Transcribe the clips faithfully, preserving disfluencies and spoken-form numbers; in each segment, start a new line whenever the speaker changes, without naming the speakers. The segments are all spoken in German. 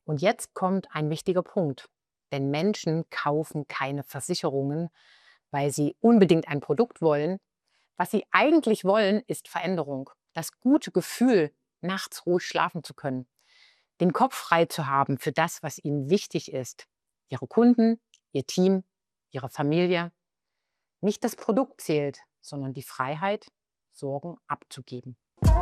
Und jetzt kommt ein wichtiger Punkt. Denn Menschen kaufen keine Versicherungen, weil sie unbedingt ein Produkt wollen. Was sie eigentlich wollen, ist Veränderung. Das gute Gefühl, nachts ruhig schlafen zu können. Den Kopf frei zu haben für das, was ihnen wichtig ist. Ihre Kunden, ihr Team, ihre Familie. Nicht das Produkt zählt, sondern die Freiheit, Sorgen abzugeben.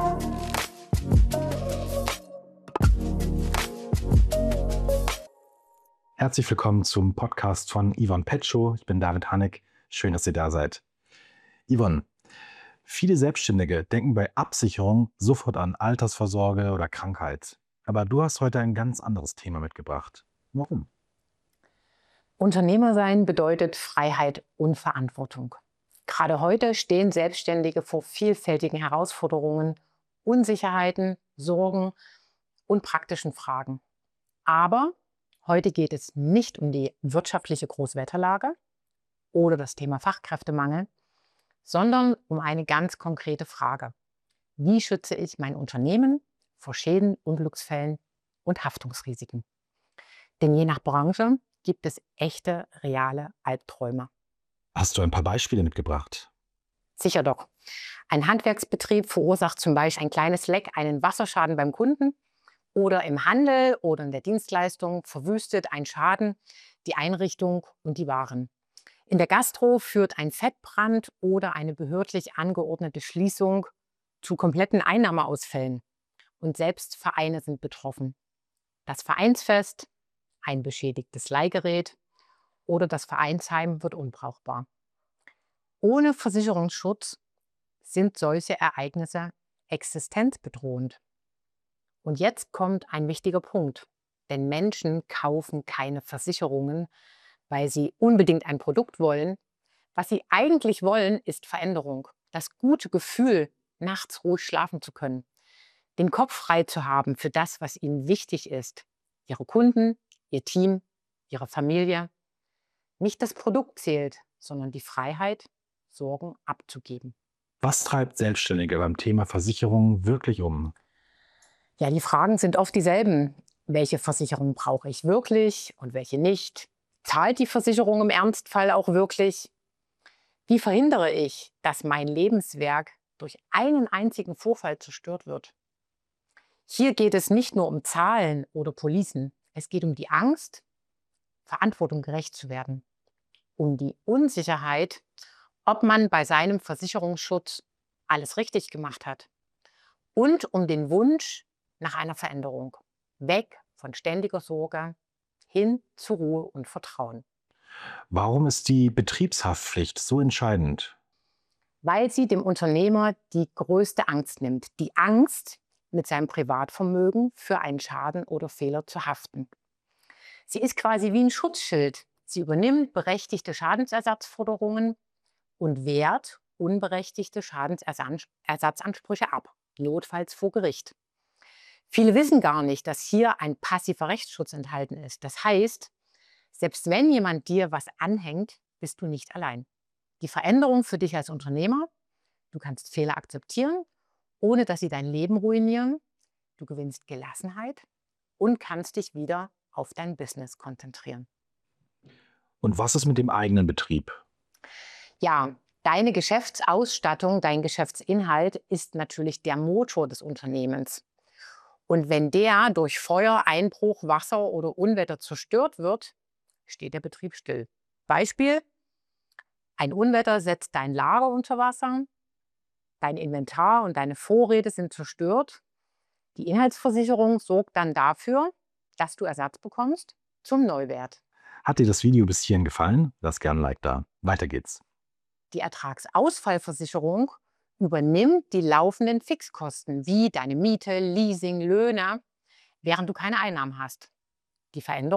Herzlich willkommen zum Podcast von Yvonne Petschow. Ich bin David Hanneck. Schön, dass ihr da seid. Yvonne, viele Selbstständige denken bei Absicherung sofort an Altersvorsorge oder Krankheit. Aber du hast heute ein ganz anderes Thema mitgebracht. Warum?
Unternehmer sein bedeutet Freiheit und Verantwortung. Gerade heute stehen Selbstständige vor vielfältigen Herausforderungen, Unsicherheiten, Sorgen und praktischen Fragen. Aber heute geht es nicht um die wirtschaftliche Großwetterlage oder das Thema Fachkräftemangel, sondern um eine ganz konkrete Frage. Wie schütze ich mein Unternehmen vor Schäden, Unglücksfällen und Haftungsrisiken? Denn je nach Branche gibt es echte, reale Albträume.
Hast du ein paar Beispiele mitgebracht?
Sicher doch. Ein Handwerksbetrieb verursacht zum Beispiel ein kleines Leck einen Wasserschaden beim Kunden oder im Handel oder in der Dienstleistung verwüstet ein Schaden die Einrichtung und die Waren. In der Gastro führt ein Fettbrand oder eine behördlich angeordnete Schließung zu kompletten Einnahmeausfällen. Und selbst Vereine sind betroffen. Das Vereinsfest, ein beschädigtes Leihgerät oder das Vereinsheim wird unbrauchbar. Ohne Versicherungsschutz sind solche Ereignisse existenzbedrohend. Und jetzt kommt ein wichtiger Punkt. Denn Menschen kaufen keine Versicherungen, weil sie unbedingt ein Produkt wollen. Was sie eigentlich wollen, ist Veränderung. Das gute Gefühl, nachts ruhig schlafen zu können. Den Kopf frei zu haben für das, was ihnen wichtig ist. Ihre Kunden, ihr Team, ihre Familie. Nicht das Produkt zählt, sondern die Freiheit, Sorgen abzugeben.
Was treibt Selbstständige beim Thema Versicherung wirklich um?
Ja, die Fragen sind oft dieselben. Welche Versicherung brauche ich wirklich und welche nicht? Zahlt die Versicherung im Ernstfall auch wirklich? Wie verhindere ich, dass mein Lebenswerk durch einen einzigen Vorfall zerstört wird? Hier geht es nicht nur um Zahlen oder Policen. Es geht um die Angst, Verantwortung gerecht zu werden. Um die Unsicherheit, ob man bei seinem Versicherungsschutz alles richtig gemacht hat. Und um den Wunsch nach einer Veränderung. Weg von ständiger Sorge hin zu Ruhe und Vertrauen.
Warum ist die Betriebshaftpflicht so entscheidend?
Weil sie dem Unternehmer die größte Angst nimmt. Die Angst, mit seinem Privatvermögen für einen Schaden oder Fehler zu haften. Sie ist quasi wie ein Schutzschild. Sie übernimmt berechtigte Schadensersatzforderungen und wehrt unberechtigte Schadensersatzansprüche ab, notfalls vor Gericht. Viele wissen gar nicht, dass hier ein passiver Rechtsschutz enthalten ist. Das heißt, selbst wenn jemand dir was anhängt, bist du nicht allein. Die Veränderung für dich als Unternehmer, du kannst Fehler akzeptieren, ohne dass sie dein Leben ruinieren. Du gewinnst Gelassenheit und kannst dich wieder auf dein Business konzentrieren.
Und was ist mit dem eigenen Betrieb?
Ja, deine Geschäftsausstattung, dein Geschäftsinhalt ist natürlich der Motor des Unternehmens. Und wenn der durch Feuer, Einbruch, Wasser oder Unwetter zerstört wird, steht der Betrieb still. Beispiel: Ein Unwetter setzt dein Lager unter Wasser, dein Inventar und deine Vorräte sind zerstört. Die Inhaltsversicherung sorgt dann dafür, dass du Ersatz bekommst zum Neuwert.
Hat dir das Video bis hierhin gefallen? Lass gerne ein Like da. Weiter geht's.
Die Ertragsausfallversicherung übernimmt die laufenden Fixkosten wie deine Miete, Leasing, Löhne, während du keine Einnahmen hast. Die Veränderung